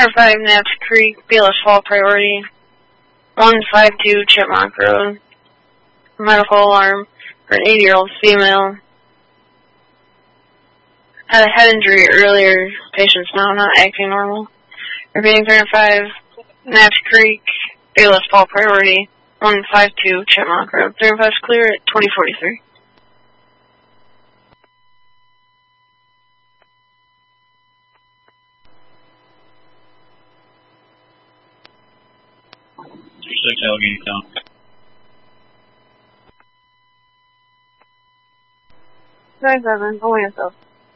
Center 5, Naps Creek, Bayless Fall Priority, 152 Chipmunk Road. Medical alarm for an 80-year-old female. Had a head injury earlier. Patient's now not acting normal. Repeating Center 5, Naps Creek, Bayless Fall Priority, 152 Chipmunk Road. 35 is clear at 2043. Allegheny Town. Sorry, 7, only yourself.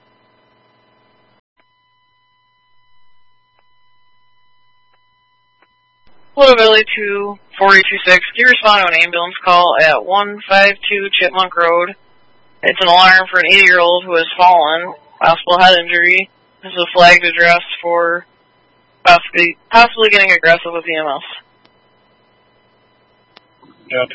Hello, Valley 2, 426. Can you respond to an ambulance call at 152 Chipmunk Road? It's an alarm for an 80-year-old who has fallen. Possible head injury. This is a flagged address for possibly getting aggressive with EMS. Yep.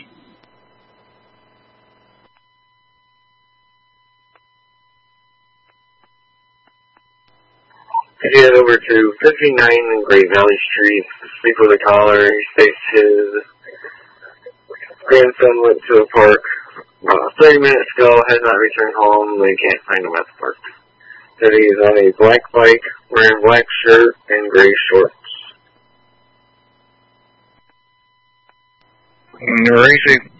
Head over to 59 Great Valley Street. Speak with a caller. He states his grandson went to a park 30 minutes ago, has not returned home. They can't find him at the park. Said he's on a black bike, wearing black shirt and gray shorts. Racing